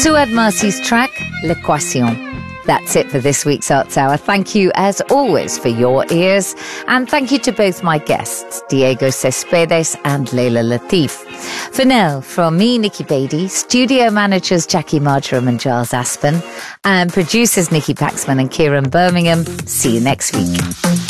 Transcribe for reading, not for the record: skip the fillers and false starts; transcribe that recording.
Suad Marcy's track, L'Equation. That's it for this week's Arts Hour. Thank you, as always, for your ears. And thank you to both my guests, Diego Cespedes and Leila Latif. For now, from me, Nikki Beatty, studio managers Jackie Marjoram and Giles Aspen, and producers Nikki Paxman and Kieran Birmingham. See you next week.